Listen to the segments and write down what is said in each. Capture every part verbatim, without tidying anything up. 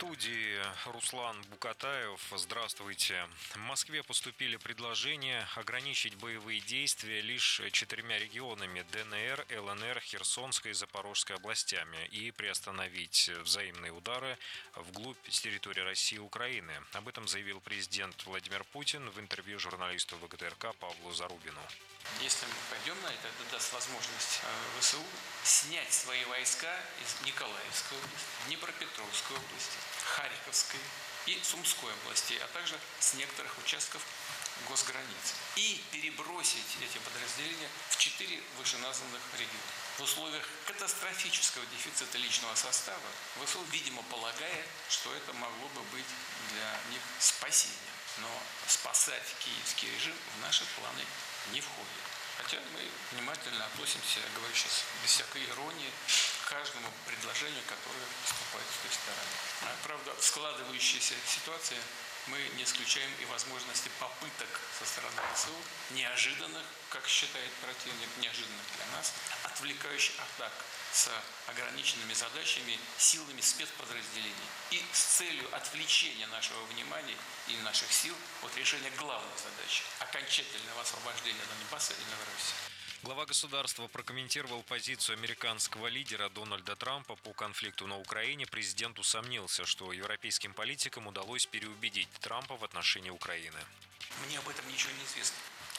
студии Руслан Букатаев. Здравствуйте. В Москве поступили предложения ограничить боевые действия лишь четырьмя регионами – ДНР, ЛНР, Херсонской и Запорожской областями и приостановить взаимные удары вглубь с территории России и Украины. Об этом заявил президент Владимир Путин в интервью журналисту ВГТРК Павлу Зарубину. Если мы пойдем на это, это даст возможность ВСУ снять свои войска из Николаевской области, Днепропетровской области, Харьковской и Сумской областей, а также с некоторых участков госграниц. И перебросить эти подразделения в четыре вышеназванных региона. В условиях катастрофического дефицита личного состава ВСУ, видимо, полагает, что это могло бы быть для них спасением. Но спасать киевский режим в наши планы не входит. Хотя мы внимательно относимся, я говорю сейчас без всякой иронии, к каждому предложению, которое поступает с той стороны. Правда, в складывающейся ситуации мы не исключаем и возможности попыток со стороны ВСУ, неожиданных, как считает противник, неожиданных для нас, отвлекающих атак с ограниченными задачами, силами спецподразделений и с целью отвлечения нашего внимания и наших сил от решения главной задачи – окончательного освобождения Донбасса и Новороссии. Глава государства прокомментировал позицию американского лидера Дональда Трампа по конфликту на Украине. Президент усомнился, что европейским политикам удалось переубедить Трампа в отношении Украины. Мне об этом ничего не известно.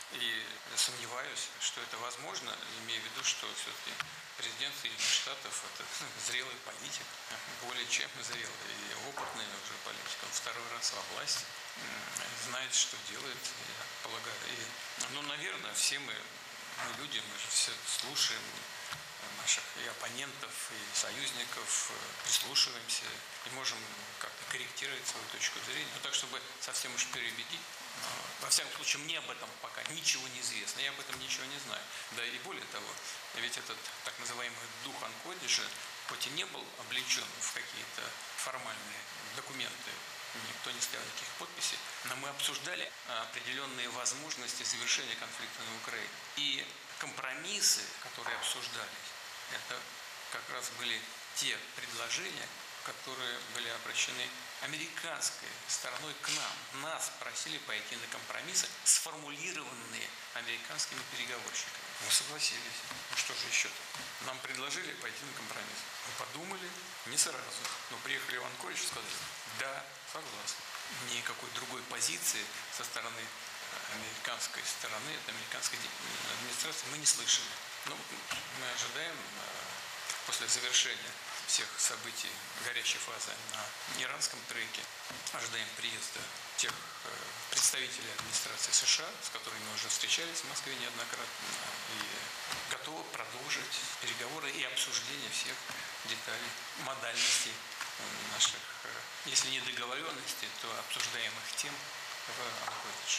И сомневаюсь, что это возможно, имея в виду, что все-таки президент Соединенных Штатов – это зрелый политик, более чем зрелый и опытный уже политик. Он второй раз во власти, знает, что делает, я полагаю. И, ну, наверное, все мы, мы люди, мы же все слушаем наших и оппонентов, и союзников, прислушиваемся и можем как-то корректировать свою точку зрения. Но так, чтобы совсем уж переубедить, во всяком случае, мне об этом пока ничего не известно, я об этом ничего не знаю. Да и более того, ведь этот так называемый дух Анкодиша, хоть и не был облечен в какие-то формальные документы, никто не ставил никаких подписей, но мы обсуждали определенные возможности завершения конфликта на Украине. И компромиссы, которые обсуждались, это как раз были те предложения, которые были обращены американской стороной к нам. Нас просили пойти на компромиссы, сформулированные американскими переговорщиками. Мы согласились. Ну что же еще-то? Нам предложили пойти на компромисс. Мы подумали, не сразу. Но приехали в Анкоридж и сказали: да, согласны. Никакой другой позиции со стороны американской стороны, от американской администрации мы не слышали. Но мы ожидаем после завершения всех событий горячей фазы на иранском треке, ожидаем приезда тех представителей администрации США, с которыми мы уже встречались в Москве неоднократно, и готовы продолжить переговоры и обсуждение всех деталей, модальностей наших, если не договоренностей, то обсуждаемых тем в Анкоридже.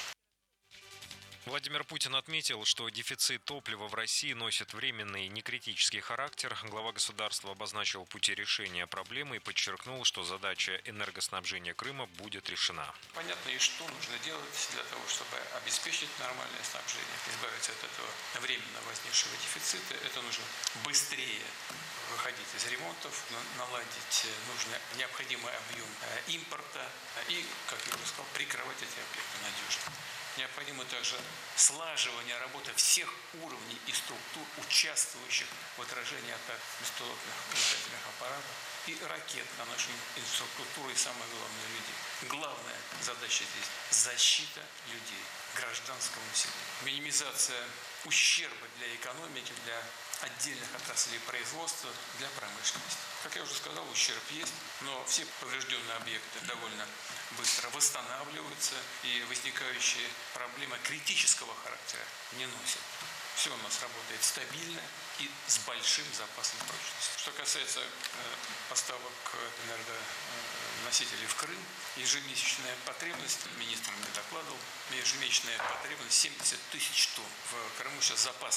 Владимир Путин отметил, что дефицит топлива в России носит временный некритический характер. Глава государства обозначил пути решения проблемы и подчеркнул, что задача энергоснабжения Крыма будет решена. Понятно, и что нужно делать для того, чтобы обеспечить нормальное снабжение, избавиться от этого временно возникшего дефицита. Это нужно быстрее выходить из ремонтов, наладить нужный, необходимый объем импорта и, как я уже сказал, прикрывать эти объекты надежно. Необходимо также слаживание работы всех уровней и структур, участвующих в отражении атак беспилотных летательных аппаратов и ракет на нашу инфраструктуру и, самое главное, людей. Главная задача здесь – защита людей, гражданского населения. Минимизация ущерба для экономики, для отдельных отраслей производства, для промышленности. Как я уже сказал, ущерб есть, но все поврежденные объекты довольно быстро восстанавливаются, и возникающие проблемы критического характера не носят. Все у нас работает стабильно и с большим запасом прочности. Что касается э, поставок энергоносителей в Крым, ежемесячная потребность, министр мне докладывал, ежемесячная потребность семьдесят тысяч тонн. В Крыму сейчас запас